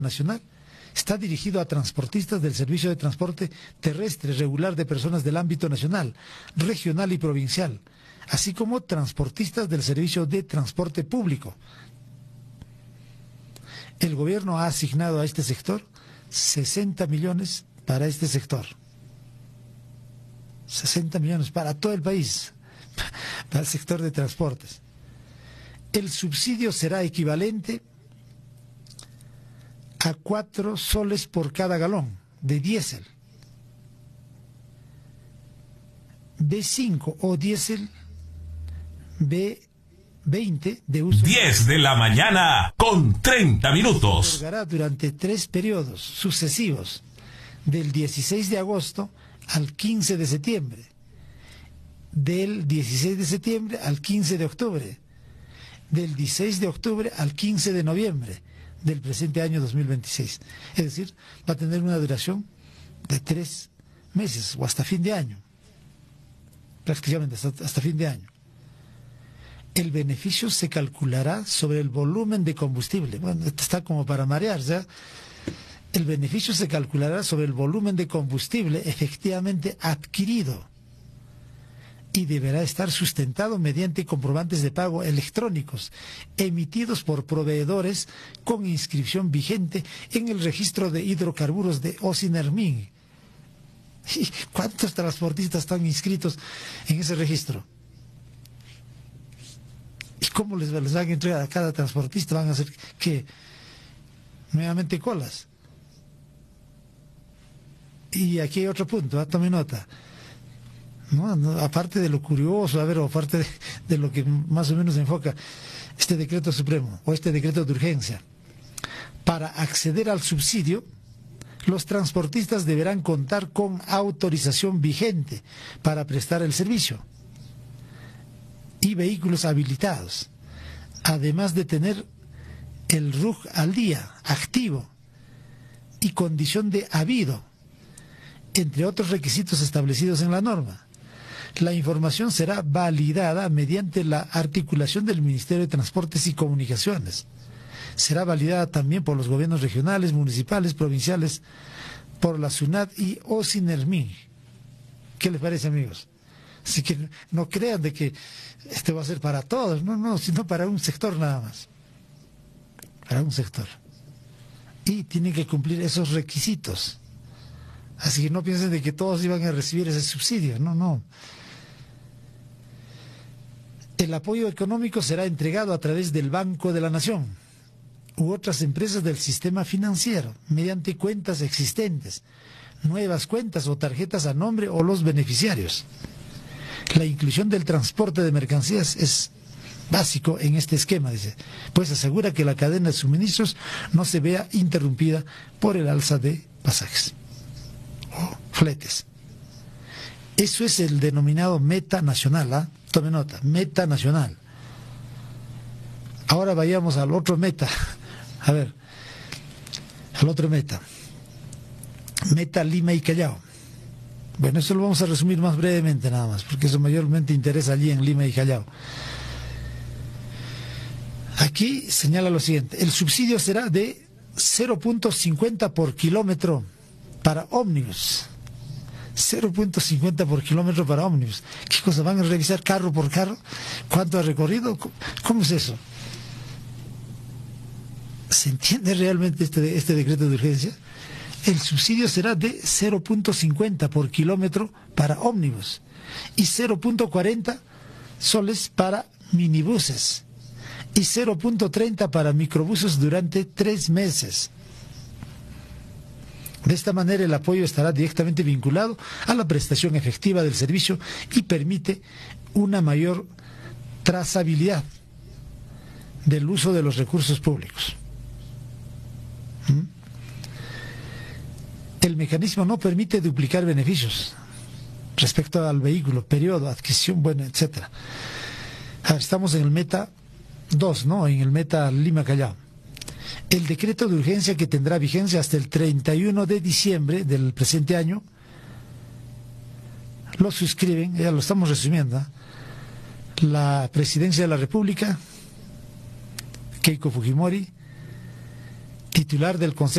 nacional está dirigido a transportistas del servicio de transporte terrestre regular de personas del ámbito nacional, regional y provincial, así como transportistas del servicio de transporte público. El gobierno ha asignado a este sector 60 millones para este sector. 60 millones para todo el país, para el sector de transportes. El subsidio será equivalente a 4 soles por cada galón de diésel. B5 o diésel B20 de uso. 10 de la mañana con 30 minutos. Otorgará durante 3 periodos sucesivos, del 16 de agosto al 15 de septiembre, del 16 de septiembre al 15 de octubre, del 16 de octubre al 15 de noviembre del presente año 2026. Es decir, va a tener una duración de 3 meses o hasta fin de año, prácticamente hasta fin de año. El beneficio se calculará sobre el volumen de combustible. Bueno, esto está como para marearse. El beneficio se calculará sobre el volumen de combustible efectivamente adquirido y deberá estar sustentado mediante comprobantes de pago electrónicos emitidos por proveedores con inscripción vigente en el registro de hidrocarburos de Osinermin. ¿Y cuántos transportistas están inscritos en ese registro? ¿Y cómo les van a entregar a cada transportista? ¿Van a hacer qué? Nuevamente colas. Y aquí hay otro punto, tome nota. No, aparte de lo curioso, aparte de lo que más o menos enfoca este decreto supremo o este decreto de urgencia, para acceder al subsidio, los transportistas deberán contar con autorización vigente para prestar el servicio y vehículos habilitados, además de tener el RUC al día, activo, y condición de habido, entre otros requisitos establecidos en la norma. La información será validada mediante la articulación del Ministerio de Transportes y Comunicaciones. Será validada también por los gobiernos regionales, municipales, provinciales, por la SUNAT y Osinermin. ¿Qué les parece, amigos? Así que no crean de que este va a ser para todos, no, sino para un sector nada más. Para un sector. Y tienen que cumplir esos requisitos. Así que no piensen de que todos iban a recibir ese subsidio, no. El apoyo económico será entregado a través del Banco de la Nación u otras empresas del sistema financiero, mediante cuentas existentes, nuevas cuentas o tarjetas a nombre o los beneficiarios. La inclusión del transporte de mercancías es básico en este esquema, dice, pues asegura que la cadena de suministros no se vea interrumpida por el alza de pasajes o fletes. Eso es el denominado meta nacional, tome nota, meta nacional. Ahora vayamos al otro meta, al otro meta. Meta Lima y Callao. Bueno, eso lo vamos a resumir más brevemente nada más, porque eso mayormente interesa allí en Lima y Callao. Aquí señala lo siguiente: el subsidio será de 0.50 por kilómetro para ómnibus. 0.50 por kilómetro para ómnibus. ¿Qué cosa? ¿Van a revisar carro por carro? ¿Cuánto ha recorrido? ¿Cómo es eso? ¿Se entiende realmente este decreto de urgencia? El subsidio será de 0.50 por kilómetro para ómnibus y 0.40 soles para minibuses y 0.30 para microbuses durante 3 meses. De esta manera el apoyo estará directamente vinculado a la prestación efectiva del servicio y permite una mayor trazabilidad del uso de los recursos públicos. El mecanismo no permite duplicar beneficios respecto al vehículo, periodo, adquisición, etc. Estamos en el meta 2, en el meta Lima Callao. El decreto de urgencia, que tendrá vigencia hasta el 31 de diciembre del presente año, lo suscriben, ya lo estamos resumiendo, la Presidencia de la República, Keiko Fujimori, titular del Consejo